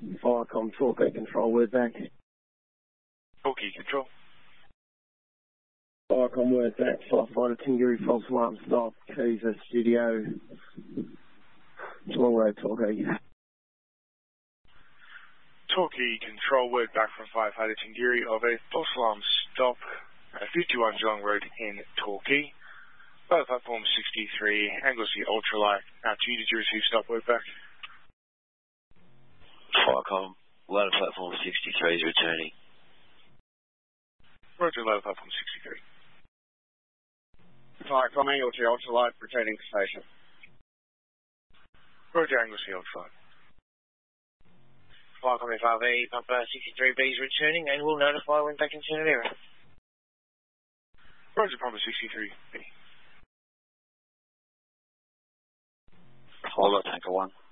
Firecom, Torquay Control, word back. Torquay Control. Firecom, word back. Firefighter Tingiri, false alarm stop. Keys at studio. Long road, Torquay. Torquay Control, word back from Firefighter Tingiri of a false alarm stop at 51 Geelong Road in Torquay. Weather platform 63, Anglesey ultralight. Now to you, did you receive stop, word back? Firecom, ladder platform 63 is returning. Roger, ladder platform 63. Firecom, Anglesey ultralight, returning to station. Roger, Anglesey ultralight. Firecom FRV, Pumper 63B is returning and will notify when back in Centre area. Roger, Pumper 63B. Hold up, Tanker 1.